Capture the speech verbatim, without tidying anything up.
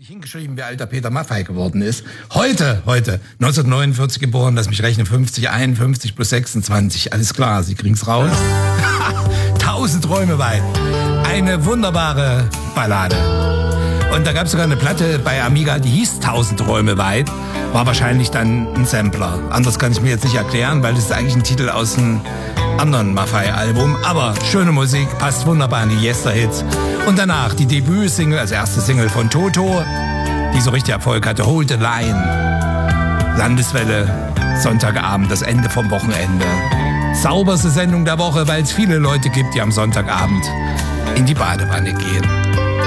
hingeschrieben, wie alt der Peter Maffay geworden ist. Heute, heute, neunzehnhundertneunundvierzig geboren, lass mich rechnen, fünfzig, einundfünfzig plus sechsundzwanzig, alles klar, Sie kriegen's raus. Tausend Träume weit. Eine wunderbare Ballade. Und da gab es sogar eine Platte bei Amiga, die hieß Tausend Träume weit. War wahrscheinlich dann ein Sampler. Anders kann ich mir jetzt nicht erklären, weil das ist eigentlich ein Titel aus einem anderen Maffay-Album. Aber schöne Musik, passt wunderbar an die Yester-Hits. Und danach die Debütsingle, also erste Single von Toto, die so richtig Erfolg hatte, Hold the Line. Landeswelle, Sonntagabend, das Ende vom Wochenende. Sauberste Sendung der Woche, weil es viele Leute gibt, die am Sonntagabend in die Badewanne gehen.